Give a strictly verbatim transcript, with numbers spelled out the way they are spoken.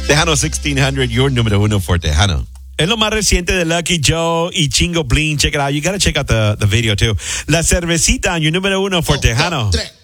Tejano sixteen hundred, your número uno for Tejano. Es lo más reciente de Lucky Joe y Chingo Bling. Check it out. You got to check out the, the video too. La cervecita, your número uno for Tejano.